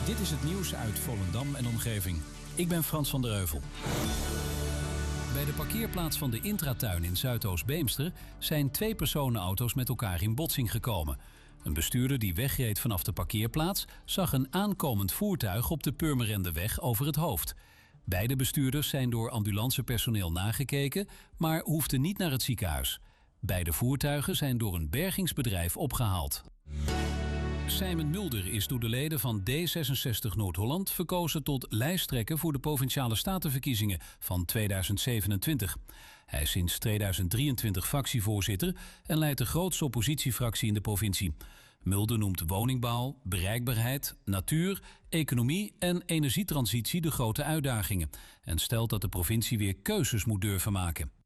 Dit is het nieuws uit Volendam en omgeving. Ik ben Frans van der Heuvel. Bij de parkeerplaats van de Intratuin in Zuidoost-Beemster zijn 2 personenauto's met elkaar in botsing gekomen. Een bestuurder die wegreed vanaf de parkeerplaats zag een aankomend voertuig op de Purmerendeweg over het hoofd. Beide bestuurders zijn door ambulancepersoneel nagekeken, maar hoefden niet naar het ziekenhuis. Beide voertuigen zijn door een bergingsbedrijf opgehaald. Sijmen Mulder is door de leden van D66 Noord-Holland verkozen tot lijsttrekker voor de Provinciale Statenverkiezingen van 2027. Hij is sinds 2023 fractievoorzitter en leidt de grootste oppositiefractie in de provincie. Mulder noemt woningbouw, bereikbaarheid, natuur, economie en energietransitie de grote uitdagingen en stelt dat de provincie weer keuzes moet durven maken.